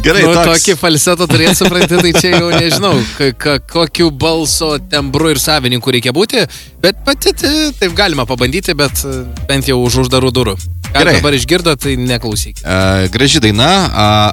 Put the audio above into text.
Gerai, tokį falsetą turėti, supranti, tai čia jau nežinau, kokiu balso tembru ir savininku reikia būti, bet pati taip galima pabandyti, bet bent jau už uždarų durų. Ką dabar išgirdo, tai neklausyk. Graži daina,